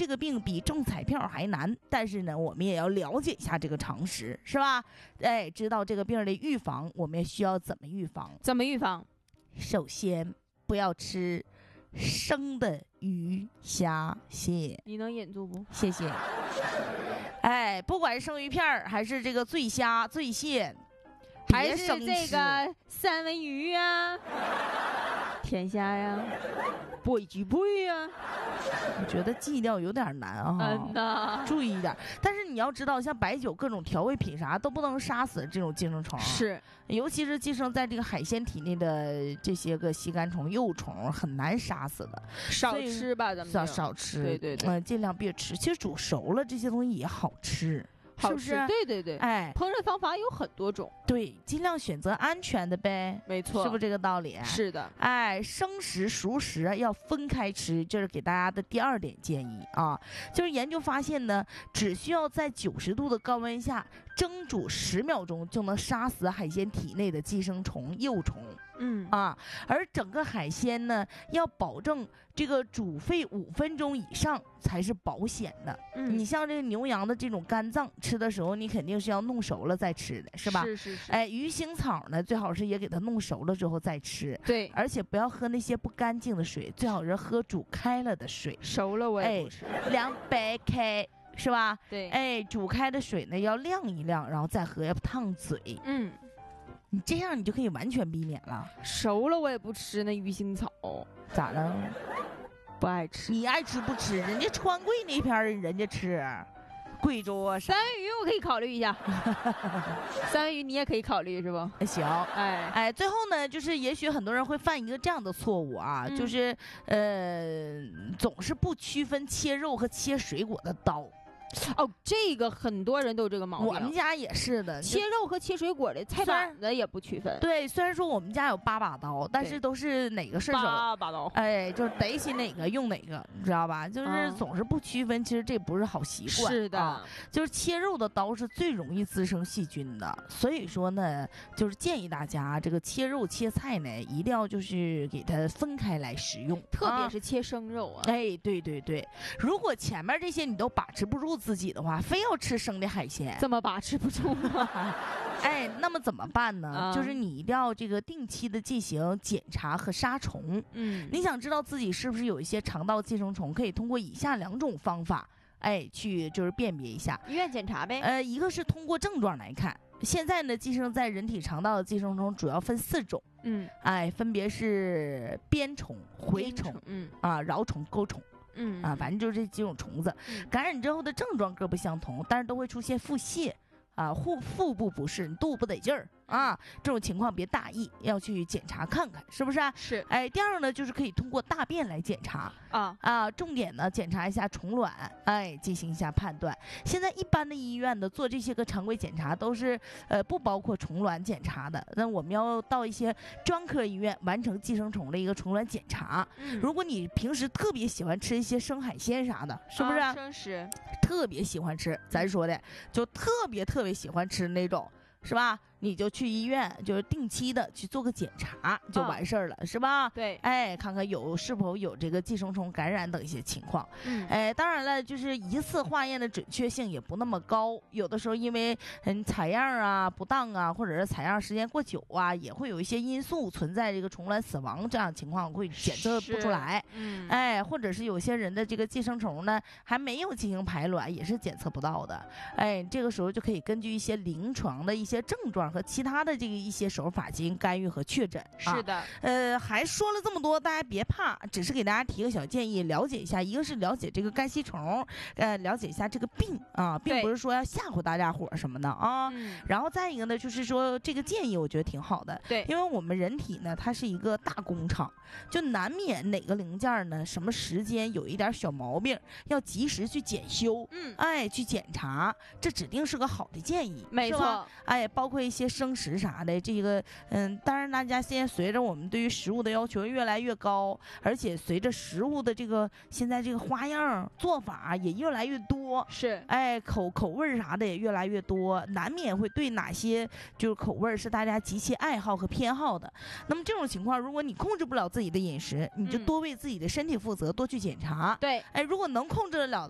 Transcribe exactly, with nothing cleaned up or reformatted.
这个病比中彩票还难，但是呢，我们也要了解一下这个常识，是吧？哎，知道这个病的预防，我们也需要怎么预防？ 怎么预防？ 首先，不要吃生的鱼、虾、蟹。 你能忍住不？ 谢谢。哎，不管是生鱼片儿，还是这个醉虾、醉蟹， 还是这个三文鱼呀、啊、甜虾呀、贝吉贝呀， 我觉得剂量有点难啊， 嗯呐， 注意一点。但是你要知道，像白酒各种调味品啥都不能杀死这种寄生虫， 是， 尤其是寄生在这个海鲜体内的这些个吸干虫、幼虫，很难杀死的。 少吃吧，咱们少少吃， 对对对， 嗯、呃，尽量别吃。其实煮熟了这些东西也好吃。是不是？ 对对对， 哎， 烹饪方法有很多种， 对，尽量选择安全的呗， 没错， 是不是这个道理？ 是的， 哎，生食熟食要分开吃，这是给大家的第二点建议啊。就是研究发现呢，只需要在九十度的高温下蒸煮十秒钟，就能杀死海鲜体内的寄生虫、幼虫。 嗯啊，而整个海鲜呢，要保证这个煮沸五分钟以上才是保险的。 嗯， 你像这个牛羊的这种肝脏，吃的时候你肯定是要弄熟了再吃的，是吧？ 是是是。 哎，鱼腥草呢，最好是也给它弄熟了之后再吃。 对， 而且不要喝那些不干净的水，最好是喝煮开了的水。 熟了我也不吃。 哎，凉白开。是吧？ 对， 哎，煮开的水呢要晾一晾，然后再喝，要不烫嘴。 嗯。 你这样你就可以完全避免了。 熟了我也不吃那鱼腥草， 咋了？ 不爱吃。 你爱吃不吃？人家川贵那片人家吃，贵州啊。 三文鱼我可以考虑一下，三文鱼你也可以考虑是不？ 行， 哎哎，最后呢，就是也许很多人会犯一个这样的错误啊，嗯、就是呃，总是不区分切肉和切水果的刀。 哦，这个很多人都有这个毛病。 我们家也是的， 切肉和切水果的菜板子也不区分。 对，虽然说我们家有八把刀，但是都是哪个顺手， 八把刀， 哎，就是逮起哪个用哪个，你知道吧？就是总是不区分，其实这不是好习惯。 是的、 啊，就是切肉的刀是最容易滋生细菌的，所以说呢，就是建议大家这个切肉切菜呢，一定要就是给它分开来食用， 特别是切生肉啊。 哎，对对对，如果前面这些你都把持不住自己的话，非要吃生的海鲜， 怎么把持不住呢？ 哎，那么怎么办呢？ 啊、 就是你一定要这个定期的进行检查和杀虫。 嗯， 你想知道自己是不是有一些肠道寄生虫，可以通过以下两种方法，哎，去就是辨别一下。 医院检查呗。 呃，一个是通过症状来看。现在呢，寄生在人体肠道的寄生虫主要分四种， 嗯， 哎，分别是鞭虫、蛔虫， 嗯啊，蛲虫、钩虫。 嗯啊，反正就是这几种虫子， 嗯、 感染之后的症状各不相同，但是都会出现腹泻啊、腹腹部不适、你肚子不得劲儿啊，这种情况别大意，要去检查看看，是不是？ 是。 哎，第二呢，就是可以通过大便来检查啊啊，重点呢检查一下虫卵，哎，进行一下判断。现在一般的医院呢做这些个常规检查都是呃不包括虫卵检查的，那我们要到一些专科医院完成寄生虫的一个虫卵检查。 嗯、 如果你平时特别喜欢吃一些生海鲜啥的，是不是？ 啊、生食特别喜欢吃，咱说的就特别特别喜欢吃那种，是吧？你就去医院，就是定期的去做个检查就完事儿了， 嗯、 是吧？ 对， 哎，看看有是否有这个寄生虫感染等一些情况。 嗯， 哎，当然了，就是一次化验的准确性也不那么高，有的时候因为嗯采样啊不当啊，或者是采样时间过久啊，也会有一些因素存在，这个虫卵死亡这样情况会检测不出来。 嗯， 哎，或者是有些人的这个寄生虫呢还没有进行排卵，也是检测不到的。哎，这个时候就可以根据一些临床的一些症状和其他的这个一些手法进行干预和确诊。 是的， 啊、呃，还说了这么多，大家别怕，只是给大家提个小建议，了解一下。一个是了解这个肝吸虫，呃，了解一下这个病啊，并不是说要吓唬大家伙什么的啊。 嗯、 然后再一个呢，就是说这个建议我觉得挺好的， 对， 因为我们人体呢，它是一个大工厂，就难免哪个零件呢，什么时间有一点小毛病，要及时去检修， 嗯， 哎，去检查，这指定是个好的建议， 没错， 哎，包括一些生食啥的，这个，嗯，当然大家现在随着我们对于食物的要求越来越高，而且随着食物的这个现在这个花样做法也越来越多， 是， 哎，口口味啥的也越来越多，难免会对哪些就是口味是大家极其爱好和偏好的。那么这种情况，如果你控制不了自己的饮食，你就多为自己的身体负责，多去检查。 对， 哎，如果能控制得了的